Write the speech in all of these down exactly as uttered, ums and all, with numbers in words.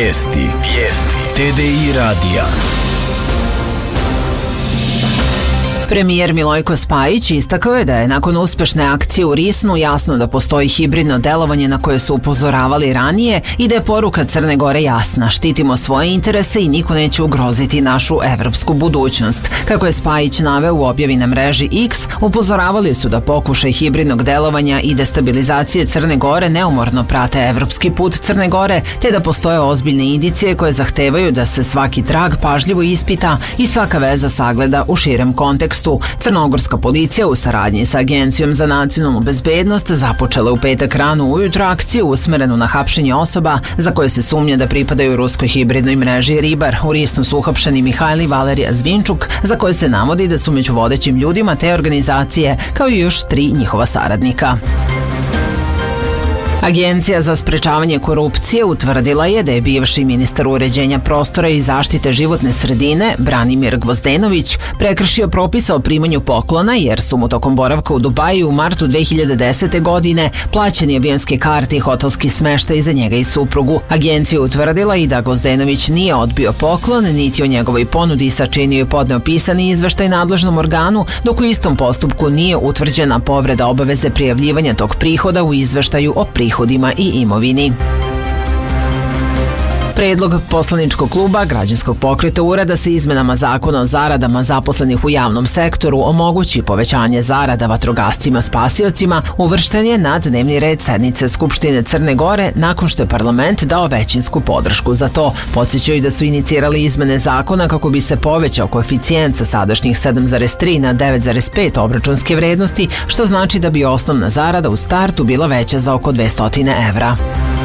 Vijesti. Vijesti. T D I radija. Premijer Milojko Spajić istakao je da je nakon uspešne akcije u Risnu jasno da postoji hibridno delovanje na koje su upozoravali ranije i da je poruka Crne Gore jasna: štitimo svoje interese i niko neće ugroziti našu evropsku budućnost. Kako je Spajić naveo u objavi na mreži X, upozoravali su da pokušaj hibridnog delovanja i destabilizacije Crne Gore neumorno prate evropski put Crne Gore, te da postoje ozbiljne indicije koje zahtevaju da se svaki trag pažljivo ispita i svaka veza sagleda u širem kontekstu. Crnogorska policija u saradnji sa Agencijom za nacionalnu bezbednost započela u petak rano ujutro akciju usmerenu na hapšenje osoba za koje se sumnja da pripadaju ruskoj hibridnoj mreži Ribar. U Risnu su uhapšeni Mihajl i Valerija Zvinčuk, za koje se navodi da su među vodećim ljudima te organizacije, kao i još tri njihova saradnika. Agencija za sprečavanje korupcije utvrdila je da je bivši ministar uređenja prostora i zaštite životne sredine Branimir Gvozdenović prekršio propisa o primanju poklona jer su mu tokom boravka u Dubaju u martu dve hiljade desete. godine plaćeni avionske karte i hotelski smeštaj za njega i suprugu. Agencija utvrdila i da Gvozdenović nije odbio poklon, niti o njegovoj ponudi sačinio i podneo pisani izveštaj nadležnom organu, dok u istom postupku nije utvrđena povreda obaveze prijavljivanja tog prihoda u izveštaju o prihodima i imovini. Predlog poslaničkog kluba Građanskog pokreta U R A da se izmenama zakona o zaradama zaposlenih u javnom sektoru omogući povećanje zarada vatrogascima spasiocima uvršten je na dnevni red sednice Skupštine Crne Gore nakon što je parlament dao većinsku podršku za to. Podsećaju da su inicirali izmene zakona kako bi se povećao koeficijent sa sadašnjih sedam zarez tri na devet zarez pet obračunske vrednosti, što znači da bi osnovna zarada u startu bila veća za oko dvesta evra.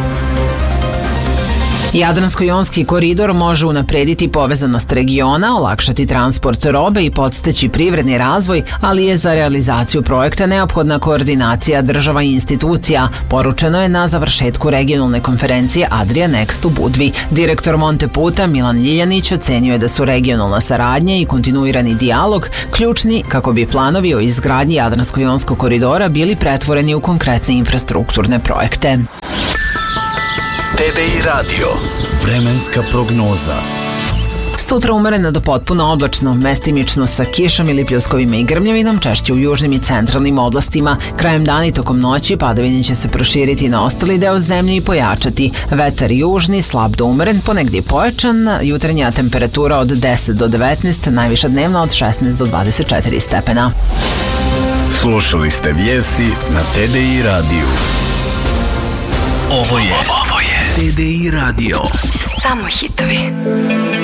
Jadransko-jonski koridor može unaprediti povezanost regiona, olakšati transport robe i podsteći privredni razvoj, ali je za realizaciju projekta neophodna koordinacija država i institucija, poručeno je na završetku regionalne konferencije Adria Next u Budvi. Direktor Monteputa Milan Ljiljanić ocenio je da su regionalna saradnja i kontinuirani dijalog ključni kako bi planovi o izgradnji Jadransko-jonskog koridora bili pretvoreni u konkretne infrastrukturne projekte. T D I radio. Vremenska prognoza. Sutra umereno do potpuno oblačno, mestimično sa kišom ili pljuskovima i grmljavinom, češće u južnim i centralnim oblastima. Krajem dana i tokom noći padavine će se proširiti na ostali deo zemlje i pojačati. Vetar južni, slab do umeren, ponegdje pojačan, jutarnja temperatura od deset do devetnaest, najviša dnevna od šesnaest do dvadeset četiri stepena. Slušali ste vijesti na T D I radiju. Ovo je, Ovo je T D I radio. Samo hitovi.